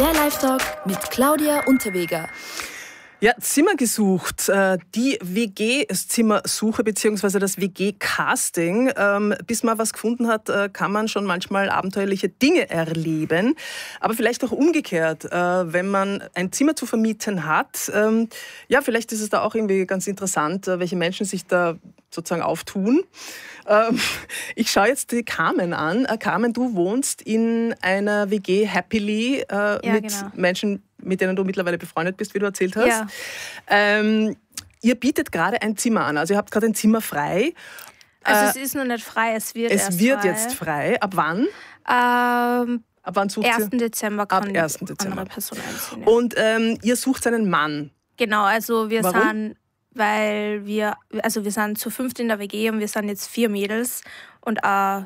Der Live-Talk mit Claudia Unterweger. Ja, Zimmer gesucht. Die WG-Zimmersuche bzw. das WG-Casting. Bis man was gefunden hat, kann man schon manchmal abenteuerliche Dinge erleben. Aber vielleicht auch umgekehrt, wenn man ein Zimmer zu vermieten hat. Ja, vielleicht ist es da auch irgendwie ganz interessant, welche Menschen sich da sozusagen auftun. Ich schaue jetzt die Carmen an. Carmen, du wohnst in einer WG happily mit Menschen, mit denen du mittlerweile befreundet bist, wie du erzählt hast. Ja. Ihr bietet gerade ein Zimmer an. Also ihr habt gerade ein Zimmer frei. Also es ist noch nicht frei, es wird frei. Jetzt frei. Ab wann? Ab wann sucht 1. Dezember kann ab 1. die andere Person einziehen. Ja. Und ihr sucht einen Mann. Genau, also wir Warum? sind, weil wir sind zu 5 in der WG und wir sind jetzt 4 Mädels und ein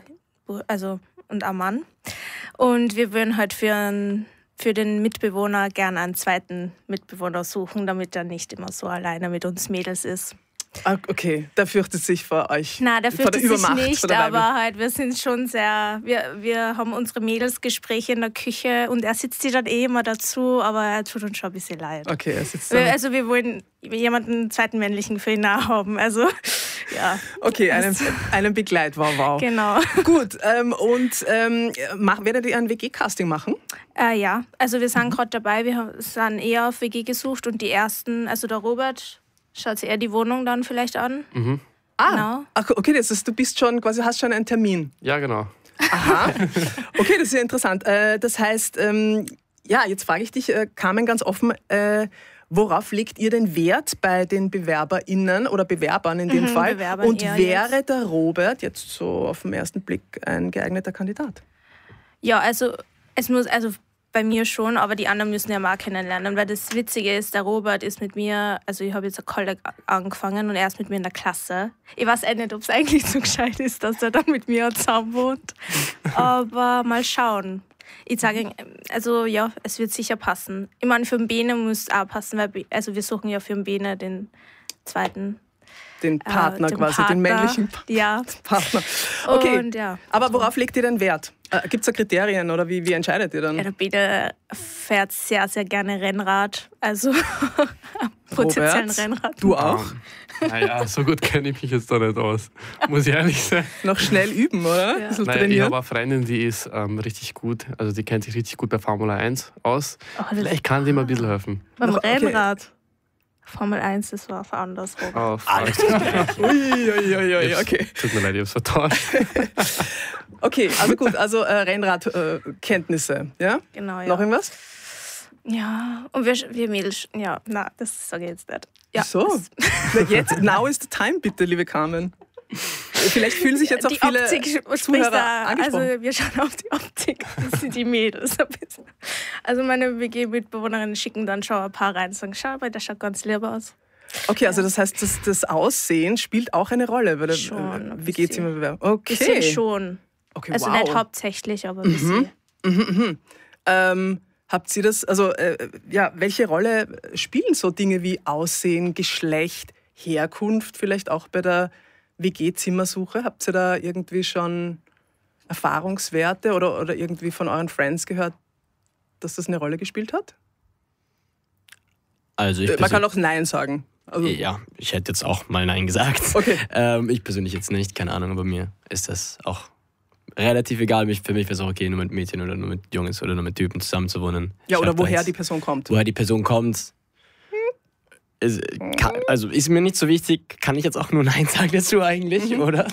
Mann. Und wir würden halt für den Mitbewohner gern einen zweiten Mitbewohner suchen, damit er nicht immer so alleine mit uns Mädels ist. Okay, der fürchtet sich vor euch. Nein, der fürchtet sich Übermacht, nicht, aber halt, wir sind schon sehr, wir haben unsere Mädelsgespräche in der Küche und er sitzt sich dann immer dazu, aber er tut uns schon ein bisschen leid. Okay, er sitzt dann. Also wir wollen jemanden zweiten männlichen für ihn auch haben, also ja. Okay, einen Begleit, wow. Genau. Gut, werdet ihr ein WG-Casting machen? Ja, also wir sind gerade dabei, wir sind eher auf WG gesucht und die ersten, also der Robert schaut sich eher die Wohnung dann vielleicht an. Mhm. Genau. Ach, okay, das ist, du bist schon quasi, hast schon einen Termin. Ja, genau. Aha. Okay, das ist ja interessant. Das heißt, jetzt frage ich dich, Carmen, ganz offen, worauf legt ihr den Wert bei den BewerberInnen oder Bewerbern in dem Fall? Bewerbern Und wäre jetzt. der Robert jetzt so auf den ersten Blick ein geeigneter Kandidat? Ja, also es muss, also bei mir schon, aber die anderen müssen ja mal kennenlernen, weil das Witzige ist, der Robert ist mit mir, also ich habe jetzt ein College angefangen und er ist mit mir in der Klasse. Ich weiß nicht, ob es eigentlich so gescheit ist, dass er dann mit mir zusammen wohnt, aber mal schauen. Ich sage, also ja, es wird sicher passen. Ich meine, für den Bene muss es auch passen, weil wir suchen ja für den Bene den zweiten. Den Partner den quasi, Partner, den männlichen Partner. Okay, und ja. aber worauf legt ihr den Wert? Gibt es da Kriterien oder wie entscheidet ihr dann? Ja, der Bene fährt sehr, sehr gerne Rennrad, also potenziellen Rennrad. Du auch? Naja, so gut kenne ich mich jetzt da nicht aus, muss ich ehrlich sein. Noch schnell üben, oder? Ja. Nein, ich habe eine Freundin, die ist richtig gut, also die kennt sich richtig gut bei Formel 1 aus. Vielleicht kann die mir ein bisschen helfen. Beim Okay. Rennrad. Formel 1, das war anders. Oh, Uiuiui, okay. Tut mir leid, ich hab's vertauscht. Okay, also gut, also Rennradkenntnisse, ja? Genau, ja. Noch irgendwas? Ja, und wir Mädels, ja, na, das sage ich jetzt nicht. Ja, So, jetzt, now is the time, bitte, liebe Carmen. Vielleicht fühlen sich jetzt auch die viele Optik spricht Zuhörer da, angesprochen. also wir schauen auf die Optik, das sind die Mädels ein bisschen. Also meine WG-Mitbewohnerinnen schicken dann schon ein paar rein und sagen, schau mal, der schaut ganz lieb aus. Okay, also das heißt, das Aussehen spielt auch eine Rolle bei der Schon, ein WG-Zimmerbewerbung. Okay. Bisschen schon. Okay, Also wow. nicht hauptsächlich, aber ein bisschen. Habt ihr das, also welche Rolle spielen so Dinge wie Aussehen, Geschlecht, Herkunft vielleicht auch bei der WG-Zimmersuche? Habt ihr da irgendwie schon Erfahrungswerte oder irgendwie von euren Friends gehört, dass das eine Rolle gespielt hat? Also Man kann auch Nein sagen. Also, ja, ich hätte jetzt auch mal Nein gesagt. Okay. Ich persönlich jetzt nicht, keine Ahnung, aber mir ist das auch relativ egal. Für mich wäre es auch okay, nur mit Mädchen oder nur mit Jungs oder nur mit Typen zusammen zu wohnen. Ja, oder Ich hab da woher jetzt- die Person kommt. Woher die Person kommt. Ist mir nicht so wichtig, kann ich jetzt auch nur Nein sagen dazu eigentlich, oder?